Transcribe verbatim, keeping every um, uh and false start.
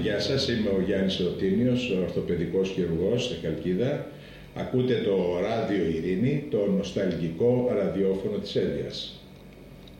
Γεια σας, είμαι ο Γιάννης Ρωτίνιος, ορθοπαιδικός χειρουργός στη Χαλκίδα. Ακούτε το Ράδιο Ειρήνη, το νοσταλγικό ραδιόφωνο της Έδειας.